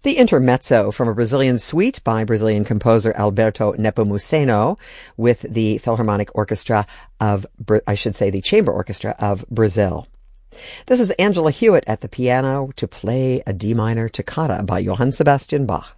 The intermezzo from a Brazilian suite by Brazilian composer Alberto Nepomuceno with the Philharmonic Orchestra of, the Chamber Orchestra of Brazil. This is Angela Hewitt at the piano to play a D minor toccata by Johann Sebastian Bach.